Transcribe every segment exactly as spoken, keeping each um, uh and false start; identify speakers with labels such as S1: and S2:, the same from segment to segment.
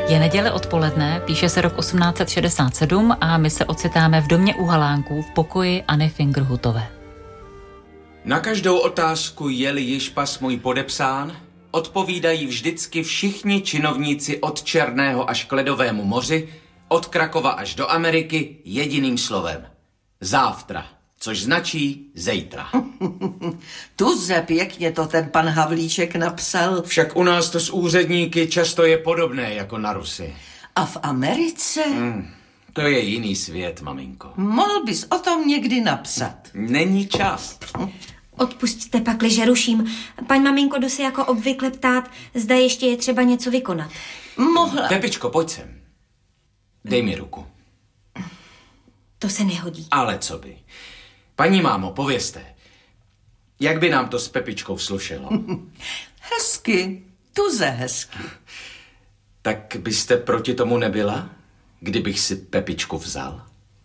S1: Je neděle odpoledne, píše se rok osmnáct set šedesát sedm a my se ocitáme v domě u Halánků v pokoji Anny Fingerhutové.
S2: Na každou otázku, je-li již pas můj podepsán, odpovídají vždycky všichni činovníci od Černého až k Ledovému moři, od Krakova až do Ameriky jediným slovem. Závtra, což značí zejtra.
S3: Tuze, pěkně to ten pan Havlíček napsal.
S2: Však u nás to s úředníky často je podobné jako na Rusy.
S3: A v Americe?
S2: Hmm, to je jiný svět, maminko.
S3: Mohl bys o tom někdy napsat.
S2: Není čas.
S4: Odpusťte pakliže ruším. Paň maminko, jdu se jako obvykle ptát, zda ještě je třeba něco vykonat.
S3: Mohla.
S2: Pepičko, pojď sem. Dej mi ruku.
S4: To se nehodí.
S2: Ale co by? Paní mámo, povězte, jak by nám to s Pepičkou slušelo?
S3: Hezky, tuze hezky.
S2: Tak byste proti tomu nebyla, kdybych si Pepičku vzal?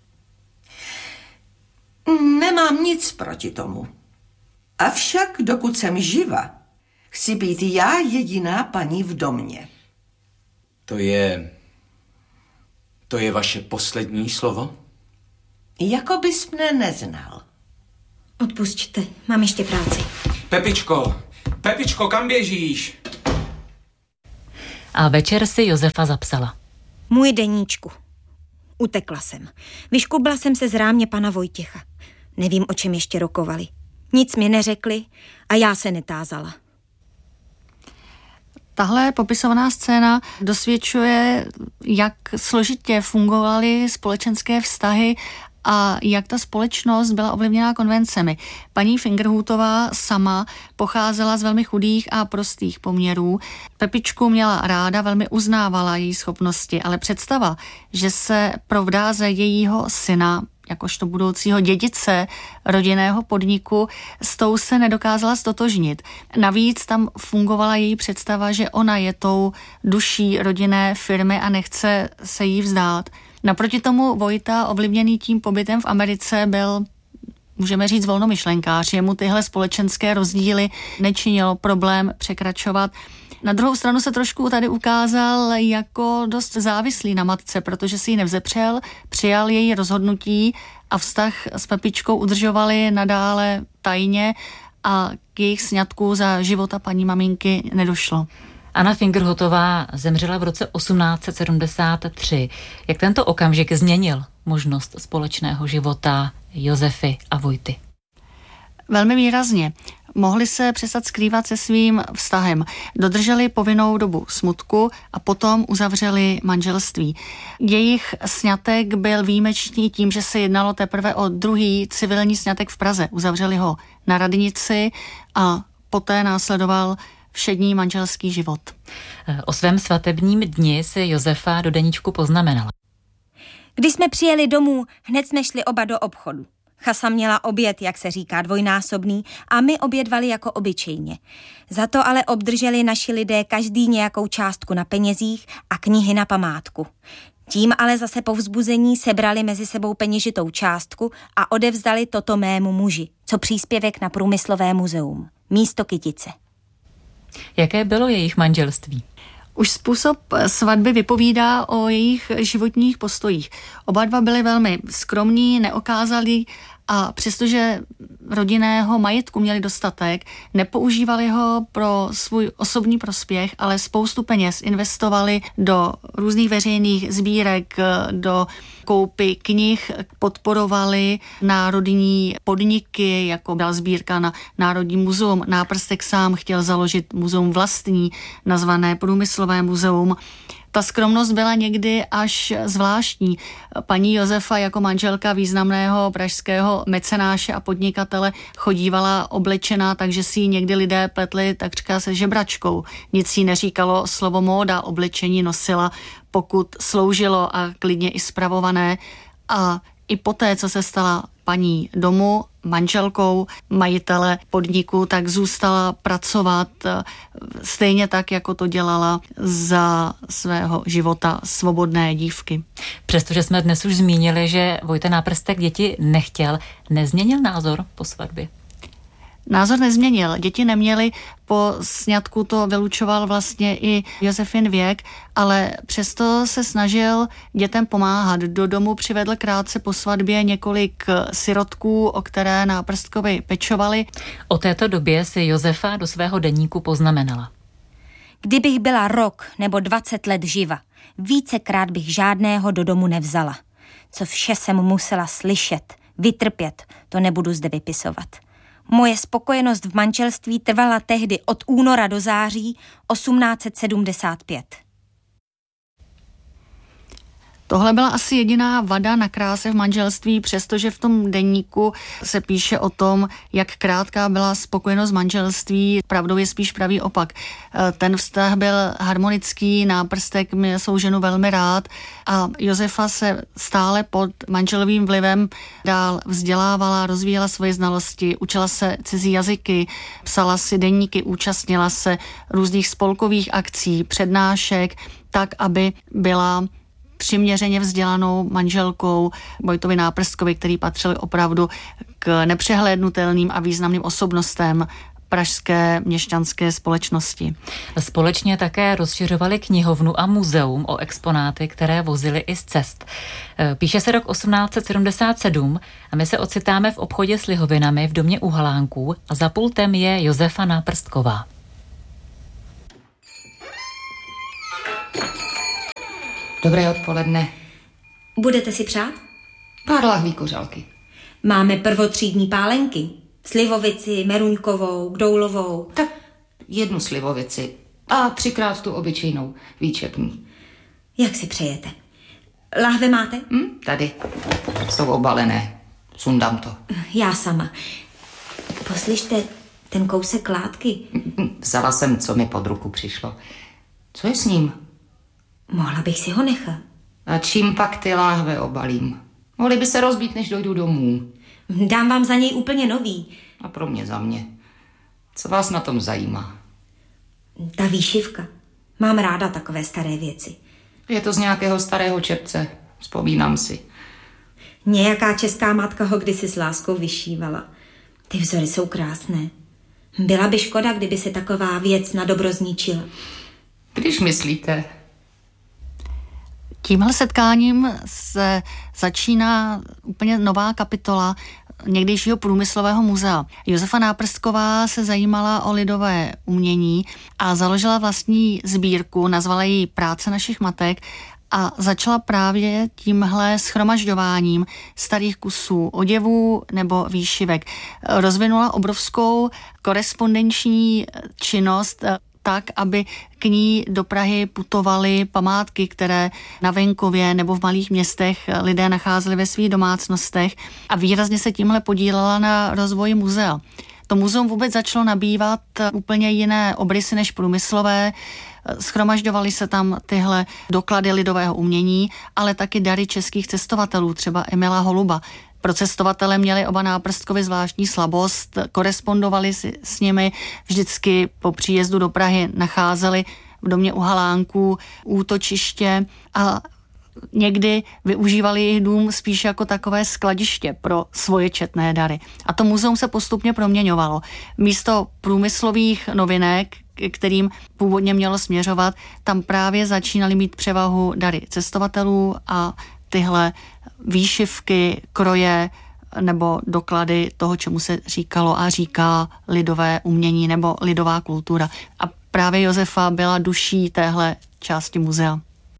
S3: Nemám nic proti tomu. Avšak dokud jsem živa, chci být já jediná paní v domě.
S2: To je... To je vaše poslední slovo?
S3: Jako bys mne neznal.
S4: Odpusťte, mám ještě práci.
S2: Pepičko, Pepičko, kam běžíš?
S1: A večer si Josefa zapsala.
S4: Můj deníčku. Utekla jsem. Vyškubla jsem se z rámě pana Vojtěcha. Nevím, o čem ještě rokovali. Nic mi neřekli a já se netázala.
S5: Tahle popisovaná scéna dosvědčuje, jak složitě fungovaly společenské vztahy a jak ta společnost byla ovlivněná konvencemi. Paní Fingerhutová sama pocházela z velmi chudých a prostých poměrů. Pepičku měla ráda, velmi uznávala její schopnosti, ale představa, že se provdá za jejího syna, jakožto budoucího dědice rodinného podniku, s tou se nedokázala stotožnit. Navíc tam fungovala její představa, že ona je tou duší rodinné firmy a nechce se jí vzdát. Naproti tomu Vojta, ovlivněný tím pobytem v Americe, byl, můžeme říct, volnomyšlenkář. Jemu tyhle společenské rozdíly nečinilo problém překračovat. Na druhou stranu se trošku tady ukázal jako dost závislý na matce, protože si ji nevzepřel, přijal její rozhodnutí a vztah s Pepičkou udržovali nadále tajně a k jejich sňatku za života paní maminky nedošlo.
S1: Anna Fingerhutová zemřela v roce osmnáct set sedmdesát tři. Jak tento okamžik změnil možnost společného života Josefy a Vojty?
S5: Velmi výrazně. Mohli se přestat skrývat se svým vztahem. Dodrželi povinnou dobu smutku a potom uzavřeli manželství. Jejich sňatek byl výjimečný tím, že se jednalo teprve o druhý civilní sňatek v Praze. Uzavřeli ho na radnici a poté následoval všední manželský život.
S1: O svém svatebním dni si Josefa do deníčku poznamenala.
S4: Když jsme přijeli domů, hned jsme šli oba do obchodu. Chasa měla oběd, jak se říká, dvojnásobný a my obědvali jako obyčejně. Za to ale obdrželi naši lidé každý nějakou částku na penězích a knihy na památku. Tím ale zase po vzbuzení sebrali mezi sebou peněžitou částku a odevzdali toto mému muži, co příspěvek na Průmyslové muzeum, místo kytice.
S1: Jaké bylo jejich manželství?
S5: Už způsob svatby vypovídá o jejich životních postojích. Oba dva byli velmi skromní, neokázalí a přestože rodinného majetku měli dostatek, nepoužívali ho pro svůj osobní prospěch, ale spoustu peněz investovali do různých veřejných sbírek, do koupy knih, podporovali národní podniky, jako byla sbírka na Národní muzeum. Náprstek sám chtěl založit muzeum vlastní, nazvané Průmyslové muzeum. Ta skromnost byla někdy až zvláštní. Paní Josefa jako manželka významného pražského mecenáše a podnikatele chodívala oblečená, takže si ji někdy lidé pletli takřka se žebračkou. Nic jí neříkalo slovo móda, oblečení nosila, pokud sloužilo a klidně i spravované. A i poté, co se stala paní domu, manželkou majitele podniku, tak zůstala pracovat stejně tak, jako to dělala za svého života svobodné dívky.
S1: Přestože jsme dnes už zmínili, že Vojta Náprstek děti nechtěl, nezměnil názor po svatbě?
S5: názor nezměnil. Děti neměly, po sňatku to vylučoval vlastně i Josefin věk, ale přesto se snažil dětem pomáhat. Do domu přivedl krátce po svatbě několik sirotků, o které náprstkovi pečovali.
S1: O této době si Josefa do svého deníku poznamenala.
S4: Kdybych byla rok nebo dvacet let živa, vícekrát bych žádného do domu nevzala. Co vše jsem musela slyšet, vytrpět, to nebudu zde vypisovat. Moje spokojenost v manželství trvala tehdy od února do září osmnáct sedmdesát pět.
S5: Tohle byla asi jediná vada na kráse v manželství, přestože v tom deníku se píše o tom, jak krátká byla spokojenost manželství. Pravdou je spíš pravý opak. Ten vztah byl harmonický, náprstek měl svou ženu velmi rád a Josefa se stále pod manželovým vlivem dál vzdělávala, rozvíjela svoje znalosti, učila se cizí jazyky, psala si deníky, účastnila se různých spolkových akcí, přednášek, tak, aby byla přiměřeně vzdělanou manželkou Vojtovi Náprstkovi, který patřil opravdu k nepřehlédnutelným a významným osobnostem pražské měšťanské společnosti.
S1: Společně také rozšiřovali knihovnu a muzeum o exponáty, které vozili i z cest. Píše se rok osmnáct sedmdesát sedm a my se ocitáme v obchodě s lihovinami v domě u Halánků a za pultem je Josefa Náprstková.
S6: Dobré odpoledne.
S4: Budete si přát?
S6: Pár lahví kořalky.
S4: Máme prvotřídní pálenky. Slivovici, meruňkovou, kdoulovou.
S6: Tak jednu slivovici a třikrát tu obyčejnou výčepní.
S4: Jak si přejete? Lahve máte?
S6: Hm, tady. Jsou obalené. Sundám to.
S4: Já sama. Poslyšte, ten kousek látky.
S6: Vzala jsem, co mi pod ruku přišlo. Co je s ním?
S4: Mohla bych si ho nechat.
S6: A čím pak ty láhve obalím? Mohli by se rozbít, než dojdu domů.
S4: Dám vám za něj úplně nový.
S6: A pro mě za mě. Co vás na tom zajímá?
S4: Ta výšivka. Mám ráda takové staré věci.
S6: Je to z nějakého starého čepce. Vzpomínám si.
S4: Nějaká česká matka ho kdysi s láskou vyšívala. Ty vzory jsou krásné. Byla by škoda, kdyby se taková věc na dobro zničila.
S6: Když myslíte...
S5: Tímhle setkáním se začíná úplně nová kapitola někdejšího průmyslového muzea. Josefa Náprstková se zajímala o lidové umění a založila vlastní sbírku, nazvala ji Práce našich matek a začala právě tímhle shromažďováním starých kusů oděvů nebo výšivek. Rozvinula obrovskou korespondenční činnost tak, aby k ní do Prahy putovaly památky, které na venkově nebo v malých městech lidé nacházeli ve svých domácnostech a výrazně se tímhle podílela na rozvoji muzea. To muzeum vůbec začalo nabývat úplně jiné obrysy než průmyslové, shromažďovaly se tam tyhle doklady lidového umění, ale taky dary českých cestovatelů, třeba Emila Holuba. Pro cestovatele měli oba Náprstkovi zvláštní slabost, korespondovali si s nimi, vždycky po příjezdu do Prahy nacházeli v domě u Halánků útočiště a někdy využívali jejich dům spíš jako takové skladiště pro svoje četné dary. A to muzeum se postupně proměňovalo. Místo průmyslových novinek, kterým původně mělo směřovat, tam právě začínaly mít převahu dary cestovatelů a tyhle výšivky, kroje nebo doklady toho, čemu se říkalo a říká lidové umění nebo lidová kultura. A právě Josefa byla duší téhle části muzea.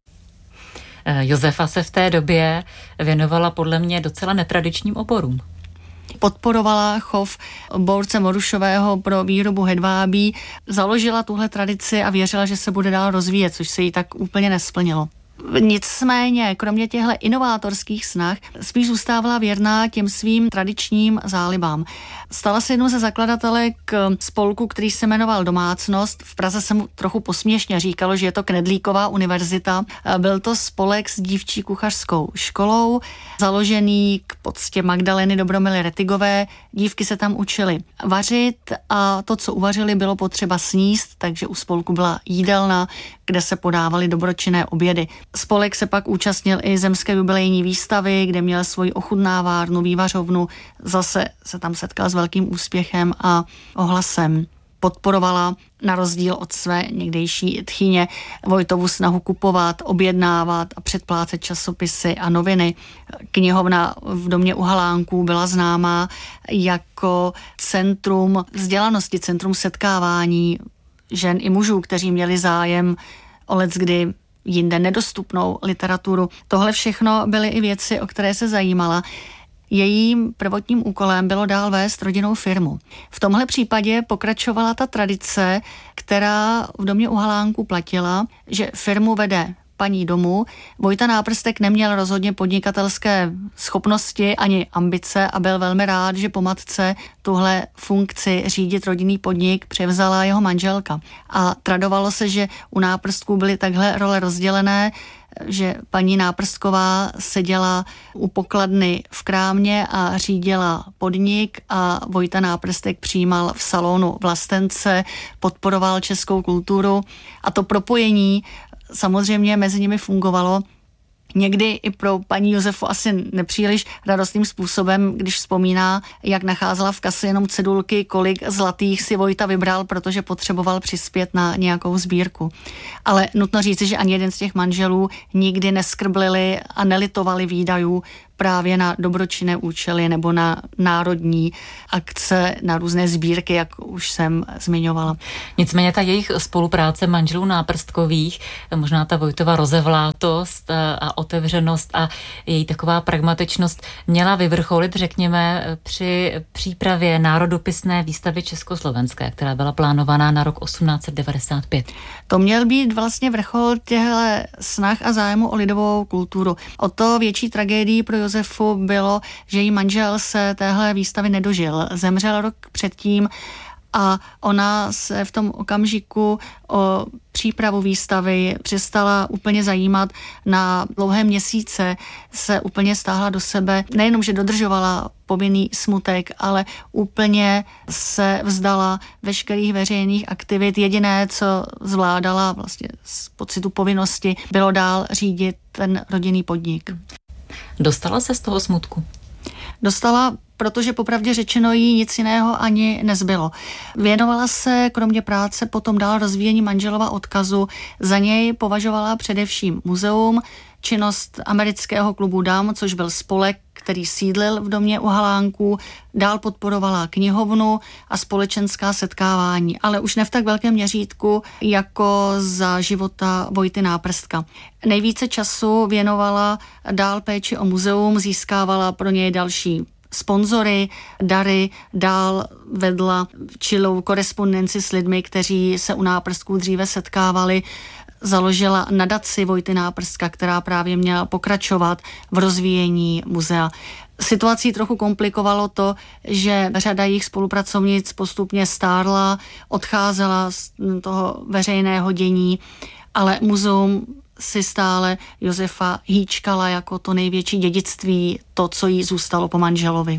S1: Josefa se v té době věnovala podle mě docela netradičním oborům.
S5: Podporovala chov borce morušového pro výrobu hedvábí, založila tuhle tradici a věřila, že se bude dál rozvíjet, což se jí tak úplně nesplnilo. Nicméně, kromě těchto inovátorských snah, spíš zůstávala věrná těm svým tradičním zálibám. Stala se jednou ze zakladatelek spolku, který se jmenoval Domácnost. V Praze se mu trochu posměšně říkalo, že je to Knedlíková univerzita. Byl to spolek s dívčí kuchařskou školou, založený k poctě Magdaleny Dobromily Retigové. Dívky se tam učily vařit a to, co uvařili, bylo potřeba sníst, takže u spolku byla jídelna, kde se podávaly dobročinné obědy. Spolek se pak účastnil i zemské jubilejní výstavy, kde měl svoji ochutnávárnu, vývařovnu, zase se tam setkal s velkým úspěchem a ohlasem. Podporovala na rozdíl od své někdejší tchyně Vojtovu snahu kupovat, objednávat a předplácet časopisy a noviny. Knihovna v domě u Halánků byla známá jako centrum vzdělanosti, centrum setkávání žen i mužů, kteří měli zájem o leckdy jinde nedostupnou literaturu. Tohle všechno byly i věci, o které se zajímala. Jejím prvotním úkolem bylo dál vést rodinnou firmu. V tomhle případě pokračovala ta tradice, která v domě u Halánků platila, že firmu vede paní domu. Vojta Náprstek neměl rozhodně podnikatelské schopnosti ani ambice a byl velmi rád, že po matce tuhle funkci řídit rodinný podnik převzala jeho manželka. A tradovalo se, že u Náprstků byly takhle role rozdělené, že paní Náprstková seděla u pokladny v krámě a řídila podnik a Vojta Náprstek přijímal v salonu Vlastence, podporoval českou kulturu a to propojení samozřejmě mezi nimi fungovalo. Někdy i pro paní Josefu asi nepříliš radostným způsobem, když vzpomíná, jak nacházela v kase jenom cedulky, kolik zlatých si Vojta vybral, protože potřeboval přispět na nějakou sbírku. Ale nutno říci, že ani jeden z těch manželů nikdy neskrblili a nelitovali výdajů právě na dobročinné účely nebo na národní akce, na různé sbírky, jak už jsem zmiňovala.
S1: Nicméně ta jejich spolupráce manželů Náprstkových, možná ta Vojtova rozevlátost a otevřenost a její taková pragmatičnost měla vyvrcholit, řekněme, při přípravě národopisné výstavy československé, která byla plánovaná na rok osmnáct set devadesát pět.
S5: To měl být vlastně vrchol těchto snah a zájmu o lidovou kulturu. O to větší tragédií pro Josefu bylo, že její manžel se téhle výstavy nedožil. Zemřel rok předtím a ona se v tom okamžiku o přípravu výstavy přestala úplně zajímat. Na dlouhé měsíce se úplně stáhla do sebe. Nejenom, že dodržovala povinný smutek, ale úplně se vzdala veškerých veřejných aktivit. Jediné, co zvládala vlastně z pocitu povinnosti, bylo dál řídit ten rodinný podnik.
S1: Dostala se z toho smutku?
S5: Dostala, protože popravdě řečeno jí nic jiného ani nezbylo. Věnovala se kromě práce potom dál rozvíjení manželova odkazu. Za něj považovala především muzeum, činnost amerického klubu dam, což byl spolek, který sídlil v domě u Halánků, dál podporovala knihovnu a společenská setkávání, ale už ne v tak velkém měřítku jako za života Vojty Náprstka. Nejvíce času věnovala dál péči o muzeum, získávala pro něj další sponzory, dary, dál vedla čilou korespondenci s lidmi, kteří se u Náprstků dříve setkávali. Založila nadaci Vojty Náprstka, která právě měla pokračovat v rozvíjení muzea. Situací trochu komplikovalo to, že řada jejich spolupracovnic postupně stárla, odcházela z toho veřejného dění, ale muzeum si stále Josefa hýčkala jako to největší dědictví, to, co jí zůstalo po manželovi.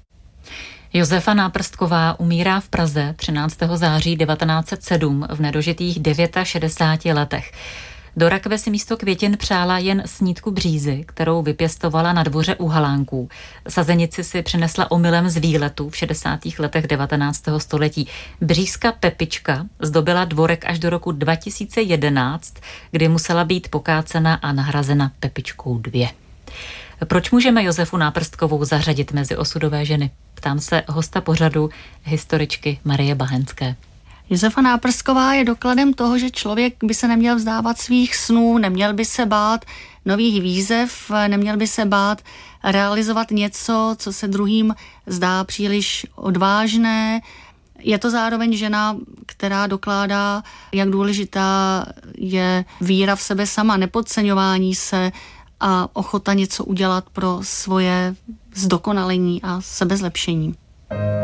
S1: Josefa Náprstková umírá v Praze třináctého září devatenáct set sedm v nedožitých šedesáti devíti letech. Do rakve si místo květin přála jen snídku břízy, kterou vypěstovala na dvoře u Halánků. Sazenici si přinesla omylem z výletu v šedesátých letech devatenáctého století. Břízka Pepička zdobila dvorek až do roku dva tisíce jedenáct, kdy musela být pokácena a nahrazena Pepičkou dvě. Proč můžeme Josefu Náprstkovou zařadit mezi osudové ženy? Ptám se hosta pořadu, historičky Marie Bahenské.
S5: Josefa Náprstková je dokladem toho, že člověk by se neměl vzdávat svých snů, neměl by se bát nových výzev, neměl by se bát realizovat něco, co se druhým zdá příliš odvážné. Je to zároveň žena, která dokládá, jak důležitá je víra v sebe sama, nepodceňování se a ochota něco udělat pro svoje zdokonalení a sebezlepšení.